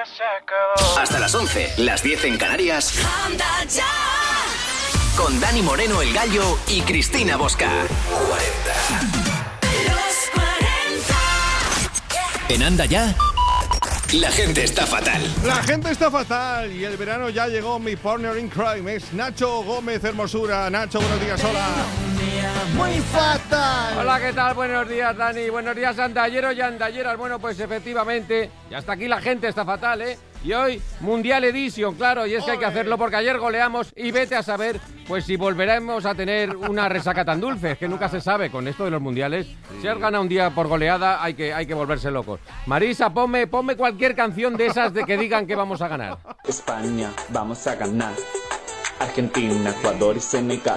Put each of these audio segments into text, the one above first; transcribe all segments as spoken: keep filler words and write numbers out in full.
Hasta las once, las diez en Canarias. Anda ya. Con Dani Moreno, el Gallo, y Cristina Bosca. cuarenta. Los cuarenta. En Anda ya. La gente está fatal. La gente está fatal y el verano ya llegó. Mi partner in crime es Nacho Gómez Hermosura. Nacho, buenos días, hola. Muy fatal. Hola, ¿qué tal? Buenos días, Dani. Buenos días, andalleros y andalleras. Bueno, pues efectivamente, ya hasta aquí la gente está fatal, ¿eh? Y hoy, Mundial Edition, claro, y es que hay que hacerlo porque ayer goleamos y vete a saber, pues si volveremos a tener una resaca tan dulce, es que nunca se sabe con esto de los mundiales. Sí. Si has ganado un día por goleada, hay que, hay que volverse locos. Marisa, ponme, ponme cualquier canción de esas de que digan que vamos a ganar. España, vamos a ganar. Argentina, Ecuador y Senegal.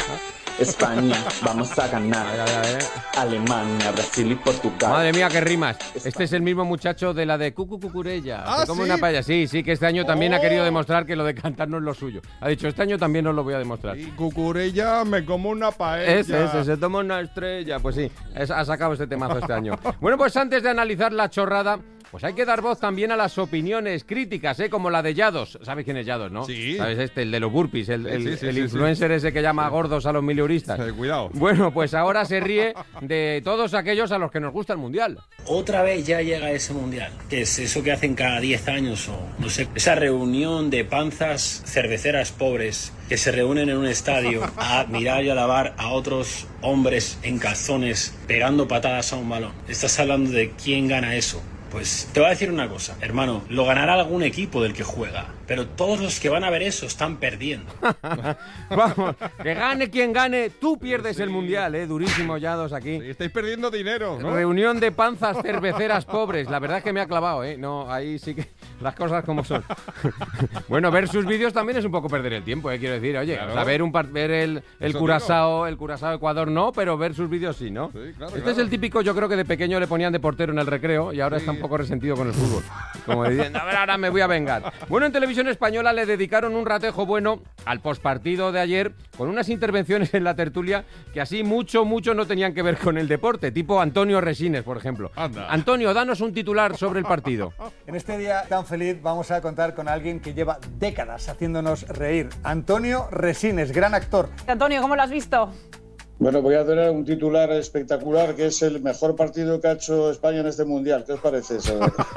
España, vamos a ganar. A ver, a ver. Alemania, Brasil y Portugal. Madre mía, qué rimas. Este es el mismo muchacho de la de Cucu Cucurella. ¿Ah, como sí? una paya. Sí, sí, que este año también oh. ha querido demostrar que lo de cantar no es lo suyo. Ha dicho, este año también os lo voy a demostrar. Y Cucurella me como una paella. Ese, ese, se toma una estrella. Pues sí, es, ha sacado este temazo este año. Bueno, pues antes de analizar la chorrada, pues hay que dar voz también a las opiniones críticas, ¿eh? Como la de Yados. ¿Sabes quién es Yados, no? Sí. ¿Sabes este? El de los burpees, el, el, sí, sí, el sí, influencer sí. ese que llama gordos a los mileuristas. Sí, cuidado. Bueno, pues ahora se ríe de todos aquellos a los que nos gusta el Mundial. Otra vez ya llega ese Mundial. ¿Qué es eso que hacen cada diez años o no sé? Esa reunión de panzas cerveceras pobres que se reúnen en un estadio a admirar y alabar a otros hombres en calzones pegando patadas a un balón. Estás hablando de quién gana eso. Pues te voy a decir una cosa, hermano, lo ganará algún equipo del que juega, pero todos los que van a ver eso están perdiendo. Vamos, que gane quien gane, tú pierdes sí. el Mundial, ¿eh? Durísimo, Yados, aquí. Sí, estáis perdiendo dinero, ¿no? Reunión de panzas cerveceras pobres, la verdad es que me ha clavado, ¿eh? No, ahí sí que las cosas como son. Bueno, ver sus vídeos también es un poco perder el tiempo, ¿eh? Quiero decir, oye, claro. o sea, ver, un par- ver el, el Curazao, el Curazao Ecuador no, pero ver sus vídeos sí, ¿no? Sí, claro, este claro. es el típico, yo creo que de pequeño le ponían de portero en el recreo y ahora sí. está un poco resentido con el fútbol. Como diciendo, a ver, ahora me voy a vengar. Bueno, en Televisión Española le dedicaron un ratejo bueno al postpartido de ayer con unas intervenciones en la tertulia que así mucho, mucho no tenían que ver con el deporte, tipo Antonio Resines, por ejemplo. Anda. Antonio, danos un titular sobre el partido. En este día tan feliz vamos a contar con alguien que lleva décadas haciéndonos reír. Antonio Resines, gran actor. Antonio, ¿cómo lo has visto? Bueno, voy a tener un titular espectacular que es el mejor partido que ha hecho España en este Mundial. ¿Qué os parece eso?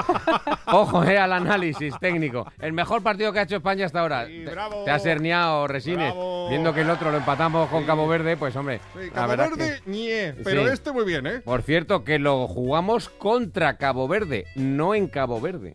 Ojo, eh, al análisis técnico. El mejor partido que ha hecho España hasta ahora. Sí, bravo. Te, te has herniado, Resines. Bravo. Viendo que el otro lo empatamos con Sí. Cabo Verde, pues hombre. Sí, la Cabo verdad Verde, que... ñe, pero Sí. este muy bien, ¿eh? Por cierto, que lo jugamos contra Cabo Verde, no en Cabo Verde.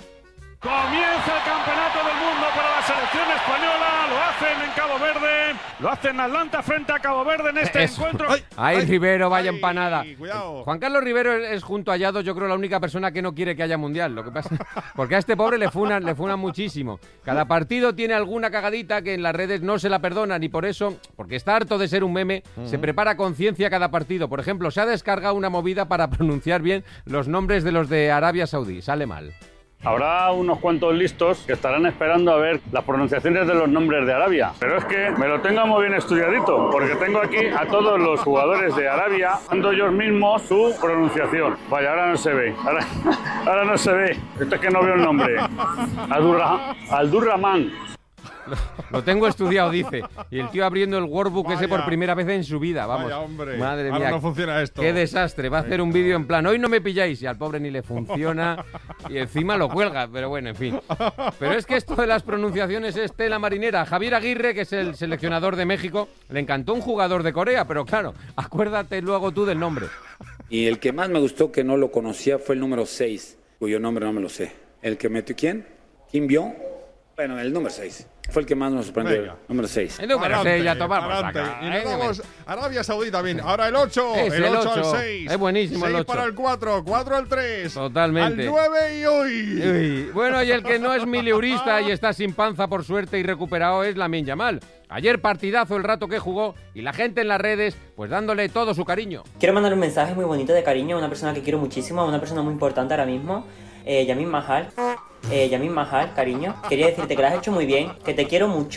Comienza el campeonato del mundo para la selección española, lo hacen en Cabo Verde, lo hacen en Atlanta frente a Cabo Verde en este Eso. encuentro. Ay, Ahí ay, Rivero, vaya ay, empanada. Cuidado. Juan Carlos Rivero es junto a Yados, yo creo, la única persona que no quiere que haya mundial. Lo que pasa, porque a este pobre le funan, le funan muchísimo. Cada partido tiene alguna cagadita que en las redes no se la perdonan y por eso, porque está harto de ser un meme, uh-huh. se prepara con ciencia cada partido. Por ejemplo, se ha descargado una movida para pronunciar bien los nombres de los de Arabia Saudí. Sale mal. Habrá unos cuantos listos que estarán esperando a ver las pronunciaciones de los nombres de Arabia. Pero es que me lo tengo muy bien estudiadito, porque tengo aquí a todos los jugadores de Arabia dando ellos mismos su pronunciación. Vaya, ahora no se ve. Ahora, ahora no se ve. Esto es que no veo el nombre. Aldurra, Aldurrahman. Lo, lo tengo estudiado, dice. Y el tío abriendo el workbook Vaya. ese por primera vez en su vida, vamos. Vaya, hombre. Madre Ahora mía. no funciona esto. Qué desastre. Va a hacer un vídeo en plan, hoy no me pilláis. Y al pobre ni le funciona. Y encima lo cuelga. Pero bueno, en fin. Pero es que esto de las pronunciaciones es tela marinera. Javier Aguirre, que es el seleccionador de México, le encantó un jugador de Corea. Pero claro, acuérdate luego tú del nombre. Y el que más me gustó, que no lo conocía, fue el número seis, cuyo nombre no me lo sé. ¿El que metió quién? ¿Kim Byung? Bueno, el número seis. Fue el que más nos sorprendió. Venga. Número seis. El número seis ya tomamos adelante. acá. Y nos Eh, vamos a Arabia Saudí también. Ahora el ocho. Es el el ocho al ocho. seis. Es buenísimo el seis ocho. para el cuatro. cuatro al tres. Totalmente. Al nueve y hoy. Uy. Bueno, y el que no es mileurista y está sin panza por suerte y recuperado es Lamine Yamal. Ayer partidazo el rato que jugó y la gente en las redes pues dándole todo su cariño. Quiero mandar un mensaje muy bonito de cariño a una persona que quiero muchísimo, a una persona muy importante ahora mismo, eh, Yamin Mahal. Eh, Yamin Mahal, cariño, quería decirte que lo has hecho muy bien, que te quiero mucho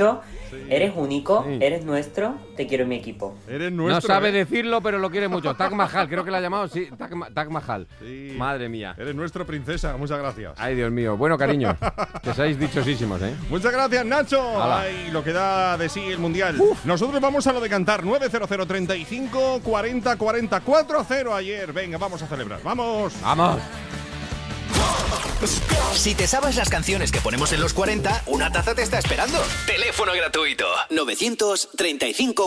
Sí. Eres único, sí. Eres nuestro, te quiero en mi equipo. Eres nuestro. No sabe ¿eh? decirlo, pero lo quiere mucho. Taj Mahal, creo que la ha llamado, sí, Taj, Taj Mahal. Sí. Madre mía. Eres nuestro, princesa, muchas gracias. Ay, Dios mío. Bueno, cariño, que seáis dichosísimos, ¿eh? Muchas gracias, Nacho. Ay, lo que da de sí el Mundial. Uf. Nosotros vamos a lo de cantar. nueve cero cero treinta y cinco cuarenta cuarenta cuatro a cero ayer. Venga, vamos a celebrar. ¡Vamos! ¡Vamos! Si te sabes las canciones que ponemos en los cuarenta, una taza te está esperando. Teléfono gratuito. novecientos treinta y cinco